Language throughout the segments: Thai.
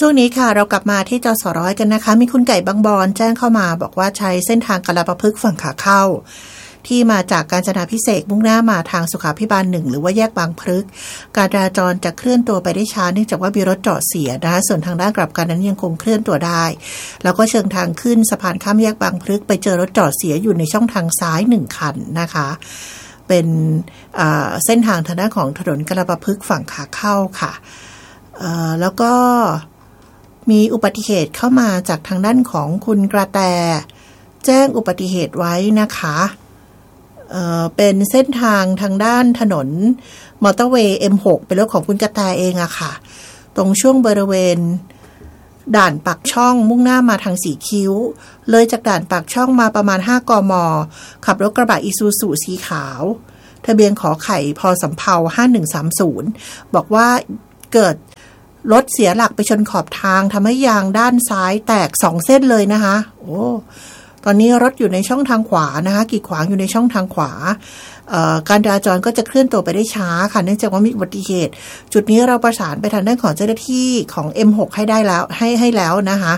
ช่วงนี้ค่ะเรากลับมาที่จสร้อยกันนะคะมีคุณไก่บางบอนแจ้งเข้ามาบอกว่าใช้เส้นทางกาฬปพฤกษ์ฝั่งขาเข้าที่มาจากกาญจนาภิเษกมุ่งหน้ามาทางสุขาภิบาล1หรือว่าแยกบางพฤกษ์การจราจรจะเคลื่อนตัวไปได้ช้าเนื่องจากว่ามีรถจอดเสียนะคะส่วนทางด้านกลับกันนั้นยังคงเคลื่อนตัวได้แล้วก็เชิงทางขึ้นสะพานข้ามแยกบางพฤกษ์ไปเจอรถจอดเสียอยู่ในช่องทางซ้าย1คันนะคะเป็นเส้นทางทางด้านของถนนกาฬปพฤกษ์ฝั่งขาเข้าค่ะแล้วก็มีอุบัติเหตุเข้ามาจากทางด้านของคุณกระแตแจ้งอุบัติเหตุไว้นะคะเป็นเส้นทางทางด้านถนนมอเตอร์เวย์ M6 เป็นรถของคุณกระแตเองอะค่ะตรงช่วงบริเวณด่านปากช่องมุ่งหน้ามาทางสีคิ้วเลยจากด่านปากช่องมาประมาณ5 กม.ขับรถกระบะอีซูซูสีขาวทะเบียนขอไข่พ.สำเภา5130บอกว่าเกิดรถเสียหลักไปชนขอบทางทำให้ยางด้านซ้ายแตก2 เส้นเลยนะคะโอ้ตอนนี้รถอยู่ในช่องทางขวานะคะกีดขวางอยู่ในช่องทางขวาการจราจรก็จะเคลื่อนตัวไปได้ช้าค่ะเนื่องจากว่ามีอุบัติเหตุจุดนี้เราประสานไปทางด้านของเจ้าหน้าที่ของ M6 ให้ได้แล้วให้แล้วนะคะ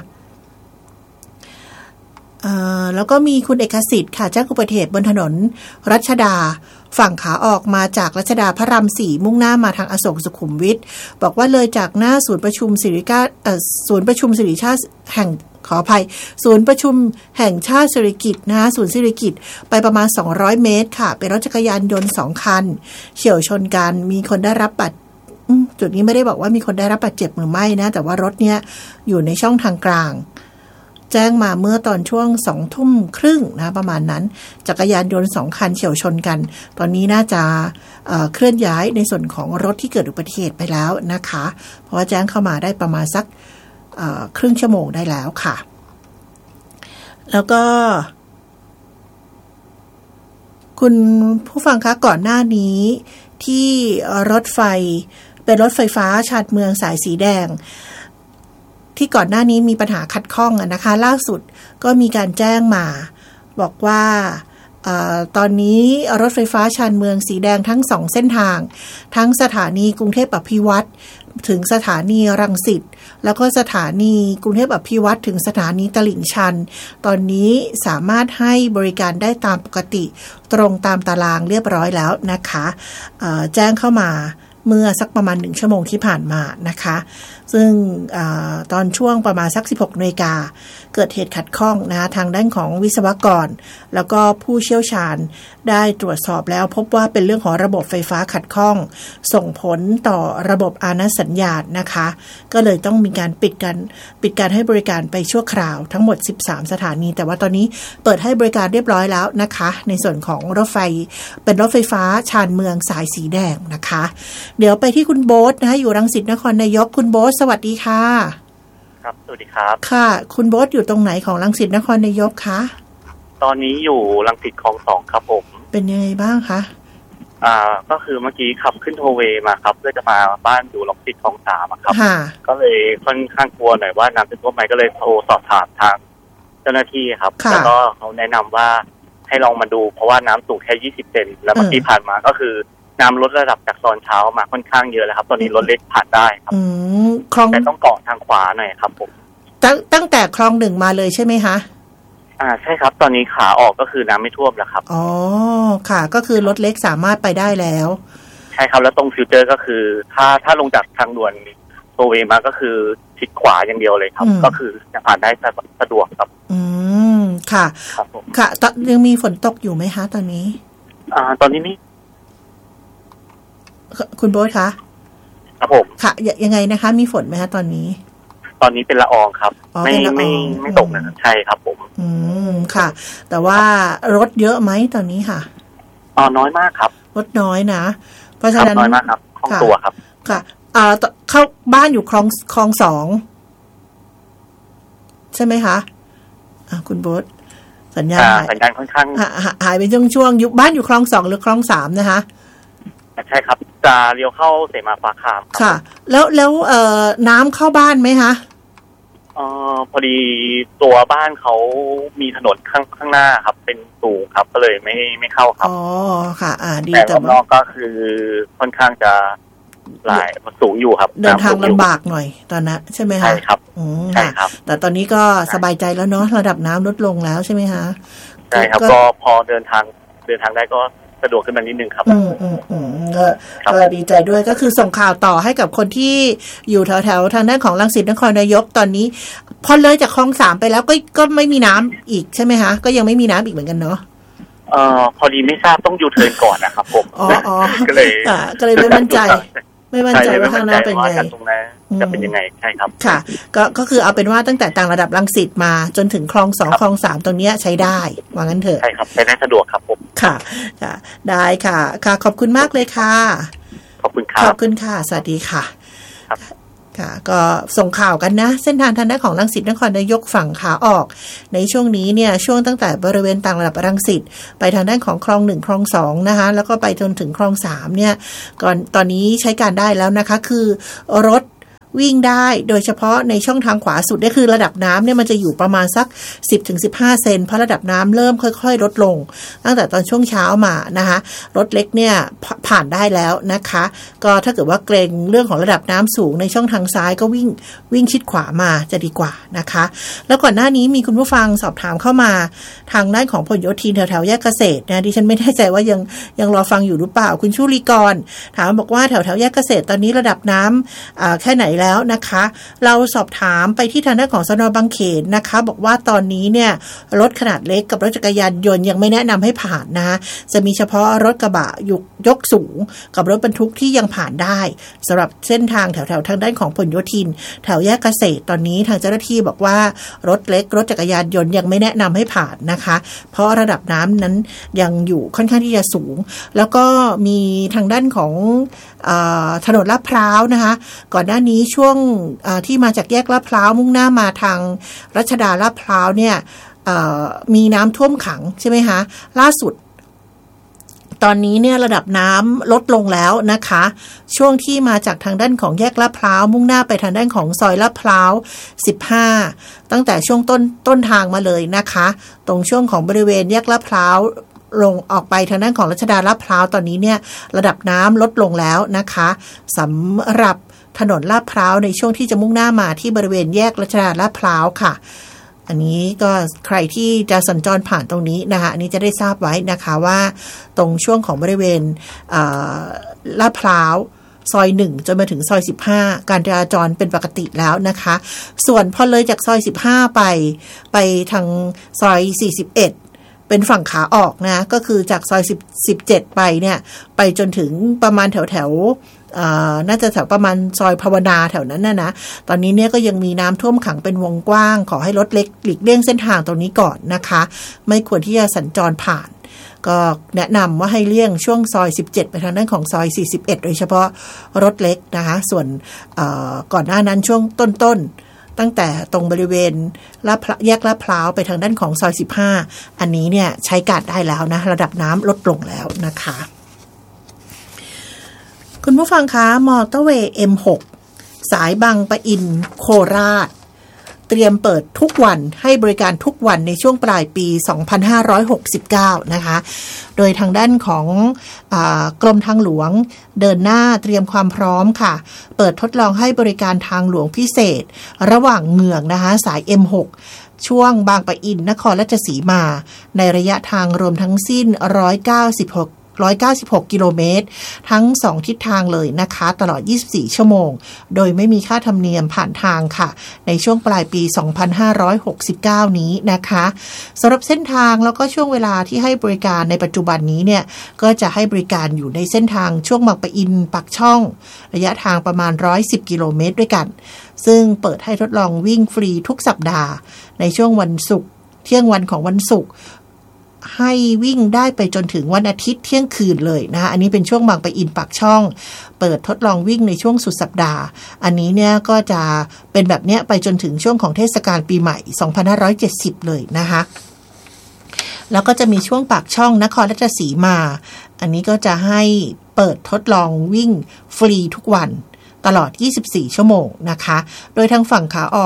แล้วก็มีคุณเอกสิทธิ์ค่ะแจ้งอุบัติเหตุบนถนนรัชดาฝั่งขาออกมาจากรัชดาพระราม4มุ่งหน้ามาทางอโศกสุขุมวิทบอกว่าเลยจากหน้าศูนย์ประชุมสิริชาติแห่งขออภัยศูนย์ประชุมแห่งชาติสิริกิติ์นะคะศูนย์สิริกิติ์ไปประมาณ200 เมตรค่ะเป็นรถจักรยานยนต์2 คันเฉี่ยวชนกันมีคนได้รับบาดจุดนี้ไม่ได้บอกว่ามีคนได้รับบาดเจ็บหรือไม่นะแต่ว่ารถเนี้ยอยู่ในช่องทางกลางแจ้งมาเมื่อตอนช่วง 20:30 น.นะประมาณนั้นจักรยานยนต์2 คันเฉี่ยวชนกันตอนนี้น่าจะเคลื่อนย้ายในส่วนของรถที่เกิดอุบัติเหตุไปแล้วนะคะเพราะว่าแจ้งเข้ามาได้ประมาณสักครึ่งชั่วโมงได้แล้วค่ะแล้วก็คุณผู้ฟังคะก่อนหน้านี้ที่รถไฟเป็นรถไฟฟ้าชานเมืองสายสีแดงที่ก่อนหน้านี้มีปัญหาขัดข้องนะคะล่าสุดก็มีการแจ้งมาบอกว่าตอนนี้รถไฟฟ้าชานเมืองสีแดงทั้ง2 เส้นทางทั้งสถานีกรุงเทพอภิวัตรถึงสถานีรังสิตแล้วก็สถานีกรุงเทพอภิวัตรถึงสถานีตลิ่งชันตอนนี้สามารถให้บริการได้ตามปกติตรงตามตารางเรียบร้อยแล้วนะคะแจ้งเข้ามาเมื่อสักประมาณ1 ชั่วโมงที่ผ่านมานะคะซึ่งตอนช่วงประมาณสัก 16 นาฬิกาเกิดเหตุขัดข้องนะคะทางด้านของวิศวกรแล้วก็ผู้เชี่ยวชาญได้ตรวจสอบแล้วพบว่าเป็นเรื่องของระบบไฟฟ้าขัดข้องส่งผลต่อระบบอานัสสัญญาณนะคะก็เลยต้องมีการปิดการให้บริการไปชั่วคราวทั้งหมด13 สถานีแต่ว่าตอนนี้เปิดให้บริการเรียบร้อยแล้วนะคะในส่วนของรถไฟเป็นรถไฟฟ้าชานเมืองสายสีแดงนะคะเดี๋ยวไปที่คุณโบ๊ทนะคะอยู่รังสิตนครนายกคุณโบ๊ทสวัสดีค่ะครับสวัสดีครับค่ะคุณโบ๊ทอยู่ตรงไหนของรังสิตนครนายกคะตอนนี้อยู่รังสิตคลอง2ครับผมเป็นยังไงบ้างคะก็คือเมื่อกี้ขับขึ้นโทเวย์มาครับเพื่อจะมาบ้านอยู่รังสิตคลอง3ครับก็เลยค่อนข้างกลัวหน่อยว่าน้ำจะท่วมไหมก็เลยโทรสอบถามทางเจ้าหน้าที่ครับแล้วก็เขาแนะนำว่าให้ลองมาดูเพราะว่าน้ำสูงแค่20 เซนแล้วเมื่อกี้ผ่านมาก็คือน้ำลดระดับจากตอนเช้ามาค่อนข้างเยอะแล้วครับตอนนี้รถเล็กผ่านได้ครับแต่ต้องเกาะทางขวาหน่อยครับผมตั้งแต่คลอง1มาเลยใช่ไหมคะใช่ครับตอนนี้ขาออกก็คือน้ำไม่ท่วมแล้วครับอ๋อค่ะก็คือรถเล็กสามารถไปได้แล้วใช่ครับแล้วตรงฟิวเจอร์ก็คือถ้าลงจากทางด่วนโทเวย์มาก็คือชิดขวาอย่างเดียวเลยครับก็คือจะผ่านได้สะดวกครับค่ะครับผมค่ะยังมีฝนตกอยู่ไหมคะตอนนี้ตอนนี้นี่คุณโบ๊ทคะครับผมค่ะยังไงนะคะมีฝนไหมคะตอนนี้เป็นละอองครับไม่ตกนะใช่ครับผมค่ะแต่ว่ารถเยอะไหมตอนนี้ค่ะน้อยมากครับรถน้อยนะเพราะฉะนั้นน้อยมากครับคล่องตัวครับค่ะเข้าบ้านอยู่คลอง2ใช่ไหมคะคุณโบ๊ทสัญญาณค่อนข้างหายไปช่วงยุบบ้านอยู่คลอง2หรือคลอง3นะคะใช่ครับจะเลี้ยวเข้าเสมาฟ้าคามค่ะแล้วน้ำเข้าบ้านไหมคะพอดีตัวบ้านเขามีถนนข้างหน้าครับเป็นสูงครับก็เลยไม่เข้าครับอ๋อค่ะดีแต่รอบนอกก็คือค่อนข้างจะหลายมันสูงอยู่ครับเดินทางลำบากหน่อยตอนนั้นใช่ไหมคะใช่ครับใช่ครับแต่ตอนนี้ก็สบายใจแล้วเนาะระดับน้ำลดลงแล้วใช่ไหมคะใช่ครับก็พอเดินทางได้ก็สะดวกขึ้นมานิดนึงครับก็ดีใจด้วยก็คือส่งข่าวต่อให้กับคนที่อยู่แถวๆทางด้านของรังสิตนครนายกตอนนี้พอเลยจากคลอง3ไปแล้วก็ไม่มีน้ำอีกใช่ไหมคะก็ยังไม่มีน้ำอีกเหมือนกันเนาะพอดีไม่ทราบต้องยูเทิร์นก่อนนะครับผมก็เลยไม่มั่นใจว่าข้างหน้าเป็นไงตรงนั้นจะเป็นยังไงใช่ครับค่ะก็คือเอาเป็นว่าตั้งแต่ต่างระดับรังสิตมาจนถึงคลอง2คลอง3ตรงนี้ใช้ได้ว่างั้นเถอะใช่ครับใช้ได้สะดวกครับผมค่ะได้ค่ะขอบคุณมากเลยค่ะขอบคุณครับขอบคุณค่ะสวัสดีค่ะค่ะก็ส่งข่าวกันนะเส้นทางทางด้านของรังสิตนครนายกฝั่งขาออกในช่วงนี้เนี่ยช่วงตั้งแต่บริเวณต่างระดับรังสิตไปทางด้านของคลอง1คลอง2นะคะแล้วก็ไปจนถึงคลอง3เนี่ยก่อนตอนนี้ใช้การได้แล้วนะคะคือรถวิ่งได้โดยเฉพาะในช่องทางขวาสุดนี่คือระดับน้ำเนี่ยมันจะอยู่ประมาณสัก 10-15 เซนเพราะระดับน้ำเริ่มค่อยๆลดลงตั้งแต่ตอนช่วงเช้ามานะคะรถเล็กเนี่ยผ่านได้แล้วนะคะก็ถ้าเกิดว่าเกรงเรื่องของระดับน้ำสูงในช่องทางซ้ายก็วิ่งชิดขวามาจะดีกว่านะคะแล้วก่อนหน้านี้มีคุณผู้ฟังสอบถามเข้ามาทางด้านของพหลโยธินแถวๆแยกเกษตรนะดิฉันไม่แน่ใจว่ายังรอฟังอยู่หรือเปล่าคุณชุลีกรถามบอกว่าแถวๆแยกเกษตรตอนนี้ระดับน้ำแค่ไหนแล้วนะคะเราสอบถามไปที่ทางด้านของสน.บางเขนนะคะบอกว่าตอนนี้เนี่ยรถขนาดเล็กกับรถจักรยานยนต์ยังไม่แนะนำให้ผ่านนะจะมีเฉพาะรถกระบะยกสูงกับรถบรรทุกที่ยังผ่านได้สำหรับเส้นทางแถวๆทางด้านของพหลโยธินแถวแยกเกษตรตอนนี้ทางเจ้าหน้าที่บอกว่ารถเล็กรถจักรยานยนต์ยังไม่แนะนำให้ผ่านนะคะเพราะระดับน้ำนั้นยังอยู่ค่อนข้างที่จะสูงแล้วก็มีทางด้านของถนนลาดพร้าวนะคะก่อนหน้านี้ช่วงที่มาจากแยกลาดพร้าวมุ่งหน้ามาทางรัชดาลาดพร้าวเนี่ยมีน้ำท่วมขังใช่ไหมคะล่าสุดตอนนี้เนี่ยระดับน้ำลดลงแล้วนะคะช่วงที่มาจากทางด้านของแยกลาดพร้าวมุ่งหน้าไปทางด้านของซอยลาดพร้าว15ตั้งแต่ช่วงต้นทางมาเลยนะคะตรงช่วงของบริเวณแยกลาดพร้าวลงออกไปทางด้านของรัชดาลาดพร้าวตอนนี้เนี่ยระดับน้ำลดลงแล้วนะคะสำหรับถนนลาดพร้าวในช่วงที่จะมุ่งหน้ามาที่บริเวณแยกรัชดาลาดพร้าวค่ะอันนี้ก็ใครที่จะสัญจรผ่านตรงนี้นะคะอันนี้จะได้ทราบไว้นะคะว่าตรงช่วงของบริเวณลาดพร้าวซอย1จนมาถึงซอย15การจราจรเป็นปกติแล้วนะคะส่วนพอเลยจากซอย15ไปทางซอย41เป็นฝั่งขาออกนะก็คือจากซอย17ไปเนี่ยไปจนถึงประมาณแถวน่าจะแถวประมาณซอยภาวนาแถวนั้นนะตอนนี้เนี่ยก็ยังมีน้ำท่วมขังเป็นวงกว้างขอให้รถเล็กหลีกเลี่ยงเส้นทางตรงนี้ก่อนนะคะไม่ควรที่จะสัญจรผ่านก็แนะนำว่าให้เลี่ยงช่วงซอย17ไปทางด้านของซอย41โดยเฉพาะรถเล็กนะคะส่วนก่อนหน้านั้นช่วงต้นตั้งแต่ตรงบริเวณแยกลาดพร้าวไปทางด้านของซอย15อันนี้เนี่ยใช้การได้แล้วนะระดับน้ำลดลงแล้วนะคะคุณผู้ฟังคะมอเตอร์เวย์ M6 สายบางปะอินโคราชเตรียมเปิดทุกวันให้บริการทุกวันในช่วงปลายปี 2569 นะคะโดยทางด้านของกรมทางหลวงเดินหน้าเตรียมความพร้อมค่ะเปิดทดลองให้บริการทางหลวงพิเศษระหว่างเมืองนะคะสาย M6 ช่วงบางปะอินนครราชสีมาในระยะทางรวมทั้งสิ้น196 กิโลเมตรทั้ง2ทิศทางเลยนะคะตลอด24ชั่วโมงโดยไม่มีค่าธรรมเนียมผ่านทางค่ะในช่วงปลายปี 2569 นี้นะคะสำหรับเส้นทางแล้วก็ช่วงเวลาที่ให้บริการในปัจจุบันนี้เนี่ยก็จะให้บริการอยู่ในเส้นทางช่วงบางปะอินปากช่องระยะทางประมาณ110กิโลเมตรด้วยกันซึ่งเปิดให้ทดลองวิ่งฟรีทุกสัปดาห์ในช่วงวันศุกร์เที่ยงวันของวันศุกร์ให้วิ่งได้ไปจนถึงวันอาทิตย์เที่ยงคืนเลยนะคะอันนี้เป็นช่วงบางปะอินปากช่องเปิดทดลองวิ่งในช่วงสุดสัปดาห์อันนี้เนี่ยก็จะเป็นแบบเนี้ยไปจนถึงช่วงของเทศกาลปีใหม่2570เลยนะคะแล้วก็จะมีช่วงปากช่องนครราชสีมาอันนี้ก็จะให้เปิดทดลองวิ่งฟรีทุกวันตลอด24ชั่วโมงนะคะโดยทางฝั่งขาออก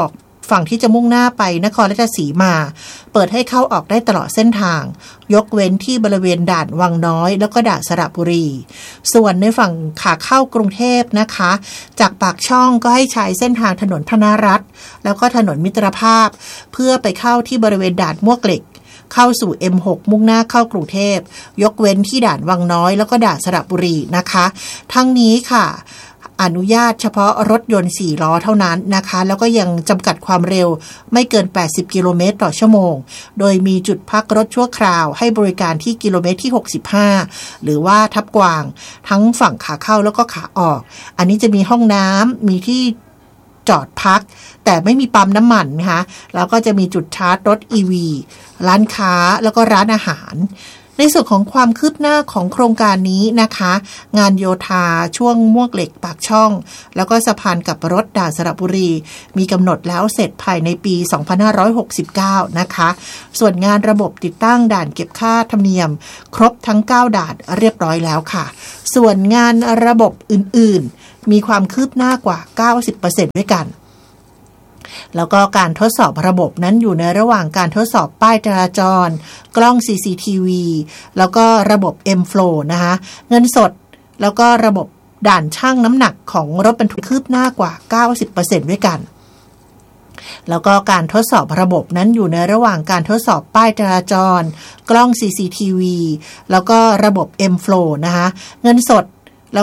ฝั่งที่จะมุ่งหน้าไปนครราชสีมาเปิดให้เข้าออกได้ตลอดเส้นทางยกเว้นที่บริเวณด่านวังน้อยแล้วก็ด่านสระบุรีส่วนในฝั่งขาเข้ากรุงเทพนะคะจากปากช่องก็ให้ใช้เส้นทางถนนธนรัตน์แล้วก็ถนนมิตรภาพเพื่อไปเข้าที่บริเวณด่านมวกเหล็กเข้าสู่ M6 มุ่งหน้าเข้ากรุงเทพยกเว้นที่ด่านวังน้อยแล้วก็ด่านสระบุรีนะคะทั้งนี้ค่ะอนุญาตเฉพาะรถยนต์4ล้อเท่านั้นนะคะแล้วก็ยังจำกัดความเร็วไม่เกิน80กิโลเมตรต่อชั่วโมงโดยมีจุดพักรถชั่วคราวให้บริการที่กิโลเมตรที่65หรือว่าทับกวางทั้งฝั่งขาเข้าแล้วก็ขาออกอันนี้จะมีห้องน้ำมีที่จอดพักแต่ไม่มีปั๊มน้ำมันนะคะแล้วก็จะมีจุดชาร์จรถ EV ร้านค้าแล้วก็ร้านอาหารในส่วนของความคืบหน้าของโครงการนี้นะคะงานโยธาช่วงมวกเหล็กปากช่องแล้วก็สะพานกับรถด่านสระบุรีมีกำหนดแล้วเสร็จภายในปี 2569 นะคะส่วนงานระบบติดตั้งด่านเก็บค่าธรรมเนียมครบทั้ง9ด่านเรียบร้อยแล้วค่ะส่วนงานระบบอื่นๆมีความคืบหน้ากว่า 90% ด้วยกันแล้วก็การทดสอบระบบนั้นอยู่ในระหว่างการทดสอบป้ายจราจรกล้อง CCTV แล้วก็ระบบ M-Flow นะคะเงินสดแล้วก็ระบบด่านชั่งน้ำหนักของรถบรรทุกคืบหน้ากว่า 90% ด้วยกันแล้วก็การทดสอบระบบนั้นอยู่ในระหว่างการทดสอบป้ายจราจรกล้อง CCTV แล้วก็ระบบ M-Flow นะคะเงินสด